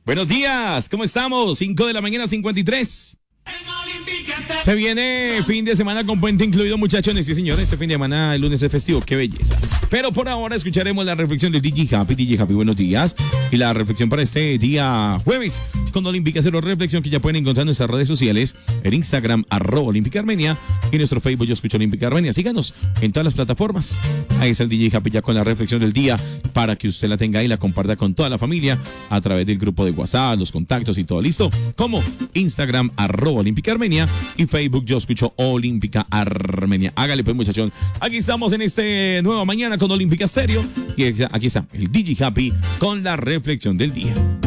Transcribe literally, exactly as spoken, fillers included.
Buenos días, ¿cómo estamos? cinco de la mañana, cincuenta y tres. Se viene fin de semana con puente incluido, muchachones. Sí, señores, este fin de semana, el lunes es festivo, qué belleza. Pero por ahora escucharemos la reflexión del D J Happy. D J Happy, buenos días. Y la reflexión para este día jueves, con Olímpica Cero Reflexión, que ya pueden encontrar en nuestras redes sociales, en Instagram, arroba Olímpica Armenia, y en nuestro Facebook, Yo Escucho Olímpica Armenia. Síganos en todas las plataformas. Ahí está el D J Happy ya con la reflexión del día, para que usted la tenga y la comparta con toda la familia a través del grupo de WhatsApp, los contactos y todo listo. Como Instagram, arroba Olímpica Armenia, y Facebook, Yo Escucho Olímpica Armenia. Hágale pues, muchachón. Aquí estamos en este nueva mañana con Olímpica Stereo, y aquí está el D J Happy con la reflexión del día.